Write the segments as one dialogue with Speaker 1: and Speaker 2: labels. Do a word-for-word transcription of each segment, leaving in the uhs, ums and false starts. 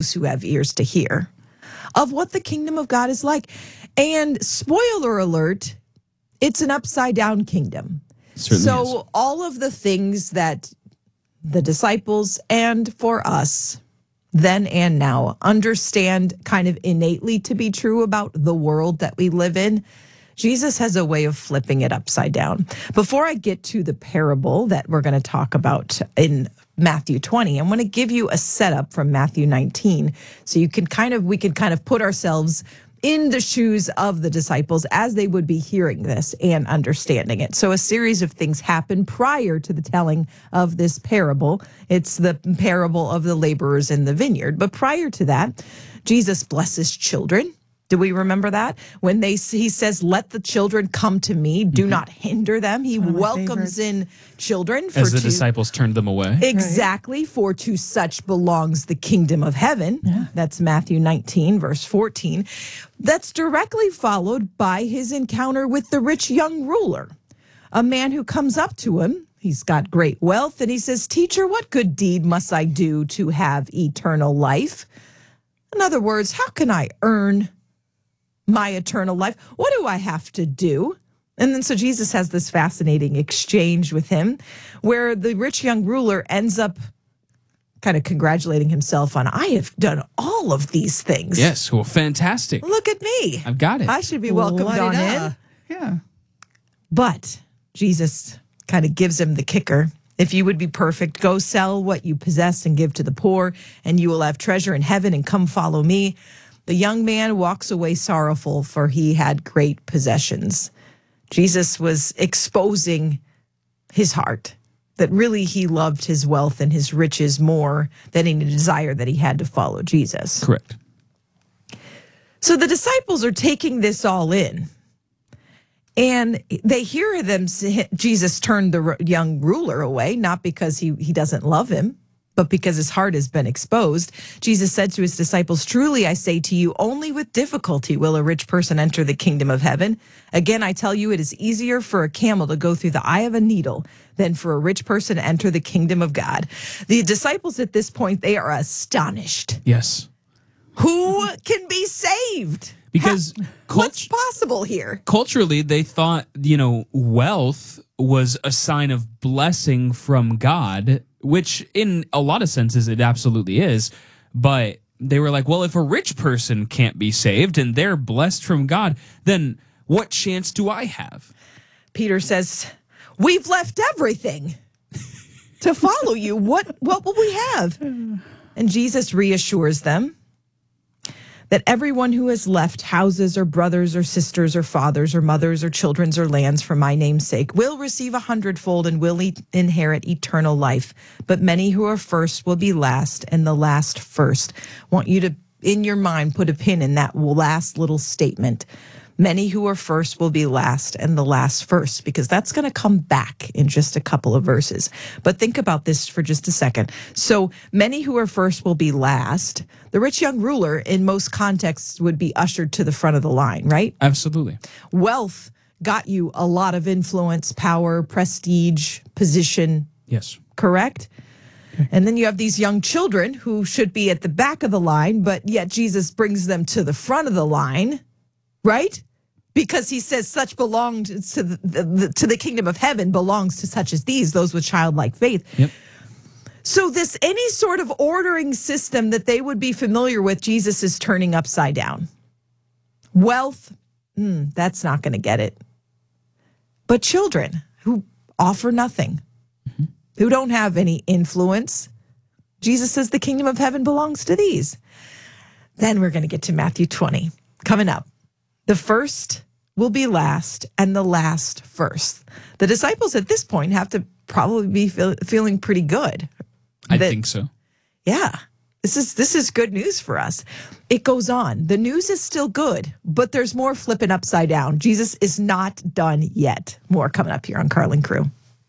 Speaker 1: those who have ears to hear of what the kingdom of God is like. And spoiler alert, it's an upside down kingdom.
Speaker 2: Certainly
Speaker 1: so
Speaker 2: is.
Speaker 1: all of the things that the disciples and for us then and now understand kind of innately to be true about the world that we live in, Jesus has a way of flipping it upside down. Before I get to the parable that we're going to talk about in Matthew twenty, I'm going to give you a setup from Matthew nineteen, so you can kind of we can kind of put ourselves in the shoes of the disciples as they would be hearing this and understanding it. So a series of things happen prior to the telling of this parable. It's the parable of the laborers in the vineyard. But prior to that, Jesus blesses children. Do we remember that? When they he says, let the children come to me, do mm-hmm. not hinder them. He welcomes in children. For
Speaker 2: As the
Speaker 1: to,
Speaker 2: disciples turned them away.
Speaker 1: Exactly. Right. For to such belongs the kingdom of heaven. Yeah. That's Matthew nineteen, verse fourteen. That's directly followed by his encounter with the rich young ruler, a man who comes up to him. He's got great wealth, and he says, teacher, what good deed must I do to have eternal life? In other words, how can I earn my eternal life? What do I have to do? And then so Jesus has this fascinating exchange with him where the rich young ruler ends up kind of congratulating himself on, I have done all of these things.
Speaker 2: Yes, well, fantastic.
Speaker 1: Look at me.
Speaker 2: I've got it.
Speaker 1: I should be welcomed on in.
Speaker 3: Yeah.
Speaker 1: But Jesus kind of gives him the kicker. If you would be perfect, go sell what you possess and give to the poor, and you will have treasure in heaven, and come follow me. The young man walks away sorrowful, for he had great possessions. Jesus was exposing his heart, that really he loved his wealth and his riches more than any desire that he had to follow Jesus.
Speaker 2: Correct.
Speaker 1: So the disciples are taking this all in, and they hear them, Jesus turned the young ruler away, not because he, he doesn't love him, but because his heart has been exposed. Jesus said to his disciples, truly I say to you, only with difficulty will a rich person enter the kingdom of heaven. Again, I tell you, it is easier for a camel to go through the eye of a needle than for a rich person to enter the kingdom of God. The disciples at this point, they are astonished.
Speaker 2: Yes.
Speaker 1: Who can be saved?
Speaker 2: Because
Speaker 1: How,
Speaker 2: cult-
Speaker 1: what's possible here?
Speaker 2: Culturally, they thought, you know, wealth was a sign of blessing from God, which in a lot of senses it absolutely is. But they were like, well, if a rich person can't be saved and they're blessed from God, then what chance do I have?
Speaker 1: Peter says, we've left everything to follow you. What, what will we have? And Jesus reassures them that everyone who has left houses or brothers or sisters or fathers or mothers or children or lands for my name's sake will receive a hundredfold and will e- inherit eternal life. But many who are first will be last, and the last first. I want you to, in your mind, put a pin in that last little statement. Many who are first will be last, and the last first, because that's going to come back in just a couple of verses. But think about this for just a second. So many who are first will be last. The rich young ruler, in most contexts, would be ushered to the front of the line, right?
Speaker 2: Absolutely.
Speaker 1: Wealth got you a lot of influence, power, prestige, position.
Speaker 2: Yes.
Speaker 1: Correct? Okay. And then you have these young children who should be at the back of the line, but yet Jesus brings them to the front of the line, right? Because he says such belong to the, the to the kingdom of heaven belongs to such as these, those with childlike faith.
Speaker 2: Yep.
Speaker 1: So this, any sort of ordering system that they would be familiar with, Jesus is turning upside down. Wealth, mm, that's not going to get it. But children who offer nothing, mm-hmm. who don't have any influence, Jesus says the kingdom of heaven belongs to these. Then we're going to get to Matthew twenty coming up. The first will be last, and the last first. The disciples at this point have to probably be feel, feeling pretty good.
Speaker 2: I
Speaker 1: that,
Speaker 2: think so.
Speaker 1: Yeah, this is this is good news for us. It goes on. The news is still good, but there's more flipping upside down. Jesus is not done yet. More coming up here on Carlin Crew.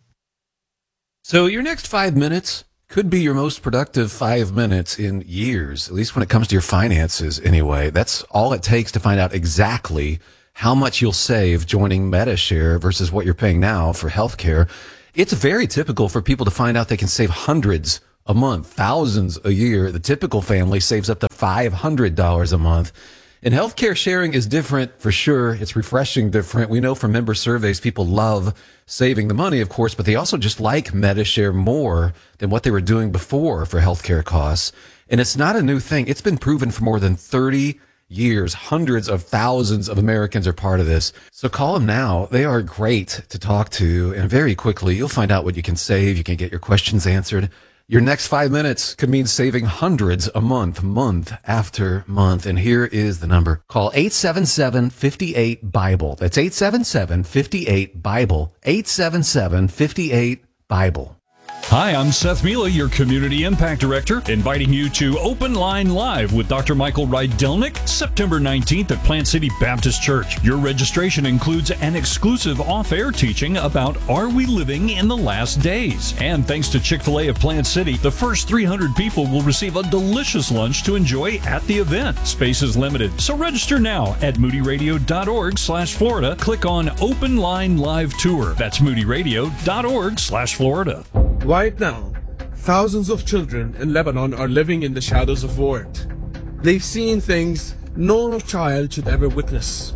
Speaker 4: So your next five minutes could be your most productive five minutes in years, at least when it comes to your finances anyway. That's all it takes to find out exactly how much you'll save joining MediShare versus what you're paying now for healthcare. It's very typical for people to find out they can save hundreds a month, thousands a year. The typical family saves up to five hundred dollars a month. And healthcare sharing is different for sure. It's refreshing different. We know from member surveys, people love saving the money, of course, but they also just like Medi-Share more than what they were doing before for healthcare costs. And it's not a new thing. It's been proven for more than thirty years. Hundreds of thousands of Americans are part of this. So call them now. They are great to talk to. And very quickly, you'll find out what you can save. You can get your questions answered. Your next five minutes could mean saving hundreds a month, month after month. And here is the number. Call eight seven seven, five eight, BIBLE. That's eight seven seven, five eight, BIBLE. eight seven seven, five eight, BIBLE.
Speaker 3: Hi, I'm Seth Mila, your Community Impact Director, inviting you to Open Line Live with Doctor Michael Rydelnik, September nineteenth at Plant City Baptist Church. Your registration includes an exclusive off-air teaching about Are We Living in the Last Days? And thanks to Chick-fil-A of Plant City, the first three hundred people will receive a delicious lunch to enjoy at the event. Space is limited, so register now at moodyradio.org slash Florida. Click on Open Line Live Tour. That's moodyradio.org slash Florida.
Speaker 5: Right now, thousands of children in Lebanon are living in the shadows of war. They've seen things no child should ever witness.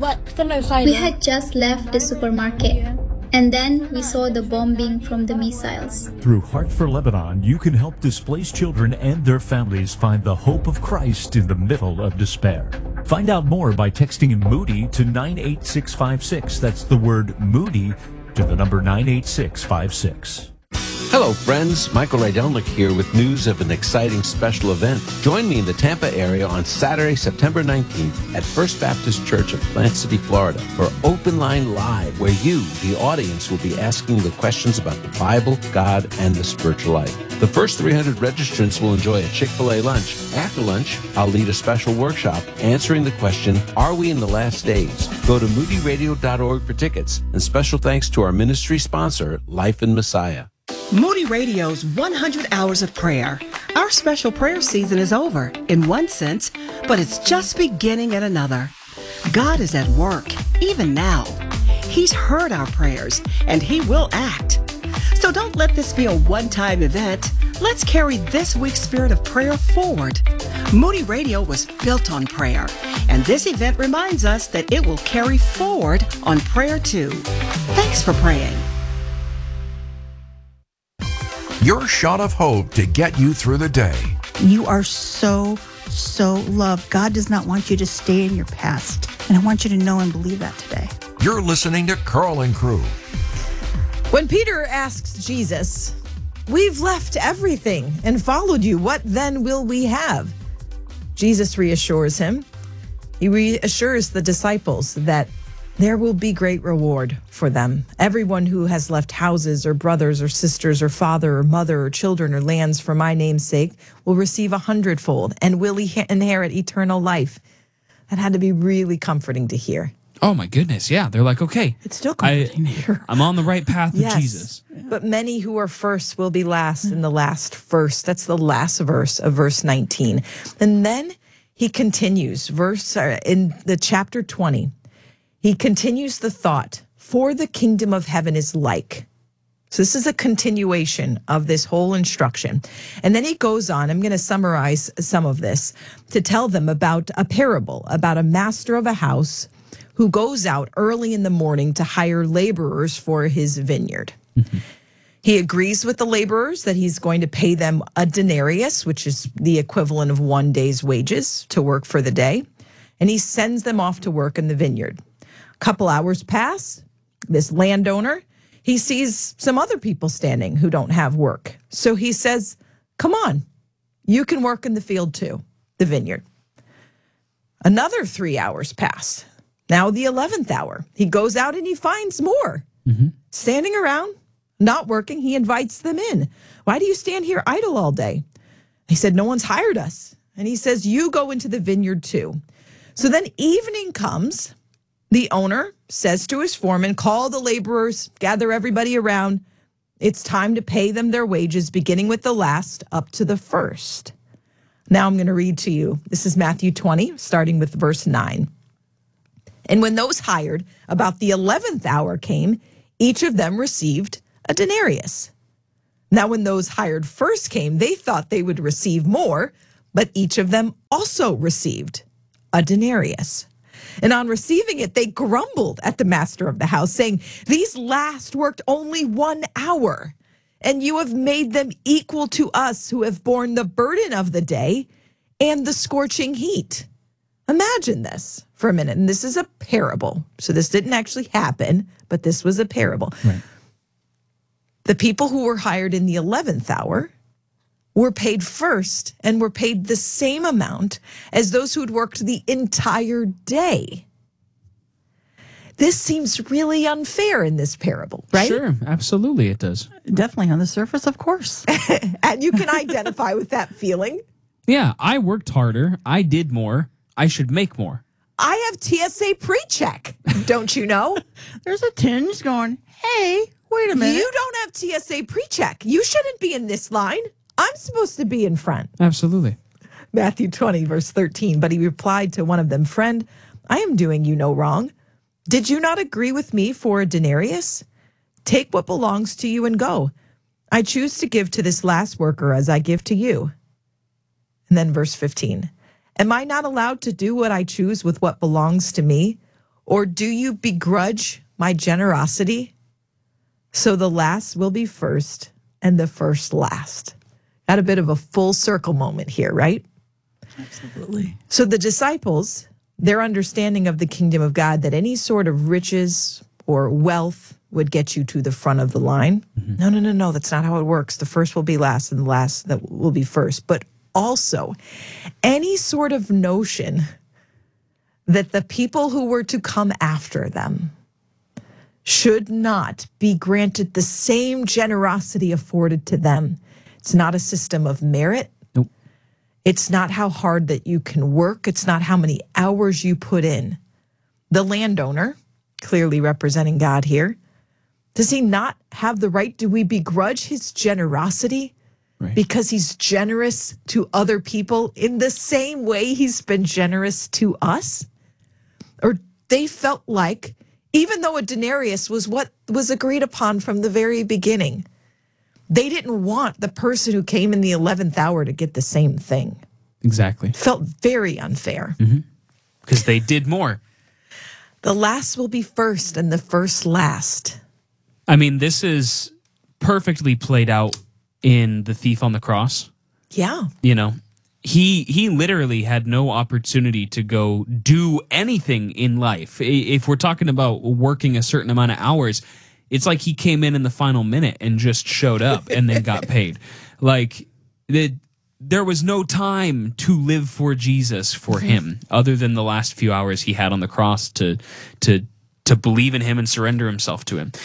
Speaker 6: We had just left the supermarket, and then we saw the bombing from the missiles.
Speaker 7: Through Heart for Lebanon, you can help displaced children and their families find the hope of Christ in the middle of despair. Find out more by texting Moody to nine eight six five six. That's the word Moody to the number nine eight six five six.
Speaker 8: Hello, friends. Michael Rydelnik here with news of an exciting special event. Join me in the Tampa area on Saturday, September nineteenth at First Baptist Church of Plant City, Florida for Open Line Live, where you, the audience, will be asking the questions about the Bible, God, and the spiritual life. The first three hundred registrants will enjoy a Chick-fil-A lunch. After lunch, I'll lead a special workshop answering the question, Are we in the last days? Go to moody radio dot org for tickets. And special thanks to our ministry sponsor, Life in Messiah.
Speaker 9: Moody Radio's one hundred Hours of Prayer. Our special prayer season is over, in one sense, but it's just beginning in another. God is at work, even now. He's heard our prayers, and He will act. So don't let this be a one-time event. Let's carry this week's spirit of prayer forward. Moody Radio was built on prayer, and this event reminds us that it will carry forward on prayer too. Thanks for praying.
Speaker 10: Your shot of hope to get you through the day.
Speaker 11: You are so, so loved. God does not want you to stay in your past. And I want you to know and believe that today.
Speaker 10: You're listening to Carl and Crew.
Speaker 1: When Peter asks Jesus, "We've left everything and followed you. What then will we have?" Jesus reassures him. He reassures the disciples that there will be great reward for them. Everyone who has left houses or brothers or sisters or father or mother or children or lands for my name's sake will receive a hundredfold and will inherit eternal life. That had to be really comforting to hear.
Speaker 2: Oh my goodness, yeah. They're like, okay.
Speaker 1: It's still comforting
Speaker 2: I,
Speaker 1: to hear.
Speaker 2: I'm on the right path with
Speaker 1: Yes.
Speaker 2: Jesus.
Speaker 1: But many who are first will be last, and the last first. That's the last verse of verse nineteen. And then he continues, verse uh, in the chapter twenty. He continues the thought, for the kingdom of heaven is like. So this is a continuation of this whole instruction. And then he goes on, I'm going to summarize some of this, to tell them about a parable, about a master of a house who goes out early in the morning to hire laborers for his vineyard. Mm-hmm. He agrees with the laborers that he's going to pay them a denarius, which is the equivalent of one day's wages, to work for the day. And he sends them off to work in the vineyard. Couple hours pass, this landowner, he sees some other people standing who don't have work. So he says, come on, you can work in the field too, the vineyard. Another three hours pass. Now the eleventh hour, he goes out and he finds more. Mm-hmm. Standing around, not working, he invites them in. Why do you stand here idle all day? He said, no one's hired us. And he says, you go into the vineyard too. So then evening comes. The owner says to his foreman, call the laborers, gather everybody around. It's time to pay them their wages, beginning with the last up to the first. Now I'm going to read to you. This is Matthew twenty, starting with verse nine. And when those hired about the eleventh hour came, each of them received a denarius. Now when those hired first came, they thought they would receive more, but each of them also received a denarius. And on receiving it, they grumbled at the master of the house, saying, these last worked only one hour, and you have made them equal to us who have borne the burden of the day and the scorching heat. Imagine this for a minute. And this is a parable. So this didn't actually happen, but this was a parable.
Speaker 2: Right.
Speaker 1: The people who were hired in the eleventh hour were paid first and were paid the same amount as those who'd worked the entire day. This seems really unfair in this parable, right?
Speaker 2: Sure, absolutely it does.
Speaker 11: Definitely on the surface, of course.
Speaker 1: And you can identify with that feeling.
Speaker 2: Yeah, I worked harder. I did more. I should make more.
Speaker 1: I have T S A pre-check, don't you know?
Speaker 11: There's a tinge going, hey, wait a minute.
Speaker 1: You don't have T S A pre-check. You shouldn't be in this line. I'm supposed to be in front.
Speaker 2: Absolutely.
Speaker 1: Matthew twenty, verse thirteen. But he replied to one of them, friend, I am doing you no wrong. Did you not agree with me for a denarius? Take what belongs to you and go. I choose to give to this last worker as I give to you. And then verse fifteen. Am I not allowed to do what I choose with what belongs to me? Or do you begrudge my generosity? So the last will be first and the first last. Got a bit of a full circle moment here, right?
Speaker 11: Absolutely.
Speaker 1: So the disciples, their understanding of the kingdom of God, that any sort of riches or wealth would get you to the front of the line. Mm-hmm. No, no, no, no. That's not how it works. The first will be last and the last that will be first. But also, any sort of notion that the people who were to come after them should not be granted the same generosity afforded to them. It's not a system of merit.
Speaker 2: Nope.
Speaker 1: It's not how hard that you can work. It's not how many hours you put in. The landowner, clearly representing God here, does he not have the right? Do we begrudge his generosity? Right. Because he's generous to other people in the same way he's been generous to us? Or they felt like, even though a denarius was what was agreed upon from the very beginning, they didn't want the person who came in the eleventh hour to get the same thing.
Speaker 2: Exactly.
Speaker 1: Felt very unfair.
Speaker 2: Because mm-hmm. they did more.
Speaker 1: The last will be first and the first last.
Speaker 2: I mean, this is perfectly played out in The Thief on the Cross.
Speaker 1: Yeah.
Speaker 2: You know, he he literally had no opportunity to go do anything in life. If we're talking about working a certain amount of hours, it's like he came in in the final minute and just showed up and then got paid. Like, the, there was no time to live for Jesus for him, other than the last few hours he had on the cross to to to believe in him and surrender himself to him.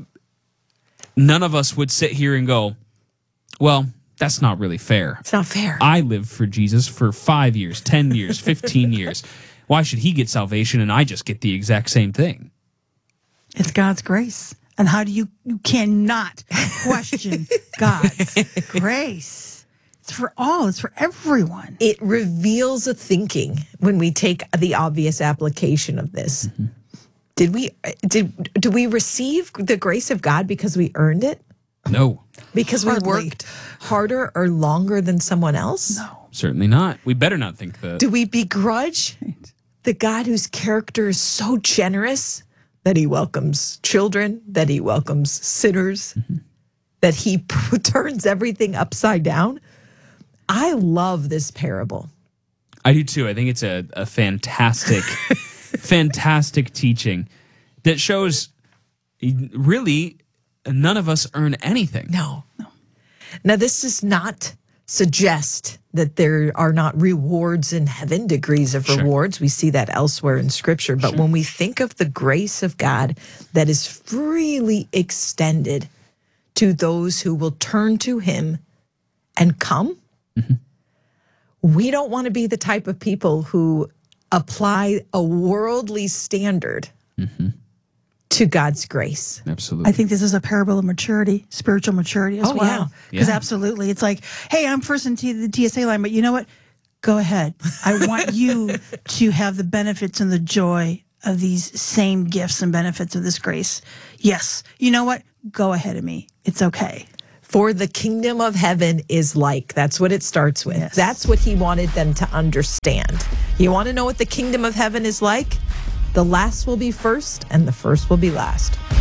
Speaker 2: None of us would sit here and go, well, that's not really fair.
Speaker 1: It's not fair.
Speaker 2: I lived for Jesus for five years, ten years, fifteen years. Why should he get salvation and I just get the exact same thing?
Speaker 11: It's God's grace. And how do you, you cannot question God's grace. It's for all. It's for everyone.
Speaker 1: It reveals a thinking when we take the obvious application of this. Mm-hmm. Did we did do we receive the grace of God because we earned it?
Speaker 2: No.
Speaker 1: Because
Speaker 11: Hardly.
Speaker 1: we worked harder or longer than someone else?
Speaker 11: No.
Speaker 2: Certainly not. We better not think that.
Speaker 1: Do we begrudge the God whose character is so generous that he welcomes children, that he welcomes sinners, mm-hmm. that he p- turns everything upside down? I love this parable.
Speaker 2: I do too. I think it's a, a fantastic, fantastic teaching that shows really none of us earn anything.
Speaker 1: No. no. Now, this does not suggest that there are not rewards in heaven, degrees of
Speaker 2: Sure.
Speaker 1: rewards. We see that elsewhere in Scripture. But
Speaker 2: Sure.
Speaker 1: when we think of the grace of God that is freely extended to those who will turn to him and come, mm-hmm. we don't want to be the type of people who apply a worldly standard mm-hmm. to God's grace.
Speaker 2: Absolutely.
Speaker 11: I think this is a parable of maturity, spiritual maturity as
Speaker 1: Oh,
Speaker 11: well.
Speaker 1: yeah.
Speaker 11: Because
Speaker 2: Yeah.
Speaker 11: absolutely, it's like, hey, I'm first into the T S A line, but you know what? Go ahead. I want you to have the benefits and the joy of these same gifts and benefits of this grace. Yes. You know what? Go ahead of me. It's okay.
Speaker 1: For the kingdom of heaven is like. That's what it starts with.
Speaker 11: Yes.
Speaker 1: That's what he wanted them to understand. You want to know what the kingdom of heaven is like? The last will be first, and the first will be last.